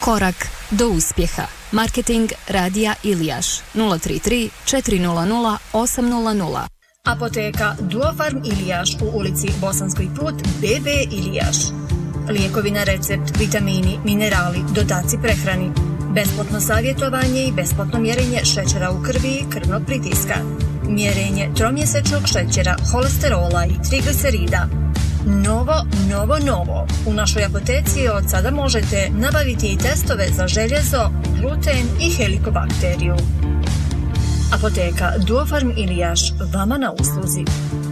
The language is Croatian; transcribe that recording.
Korak do uspjeha. Marketing Radija Ilijaš 033 400 800. Apoteka Duofarm Ilijaš u ulici Bosanski put BB Ilijaš. Lijekovi na recept, vitamini, minerali, dodaci prehrani, besplatno savjetovanje i besplatno mjerenje šećera u krvi i krvnog pritiska, mjerenje tromjesečnog šećera, holesterola i triglicerida. Novo. U našoj apoteci od sada možete nabaviti i testove za željezo, gluten i helikobakteriju. Apoteka Duofarm Ilijaš, vama na usluzi.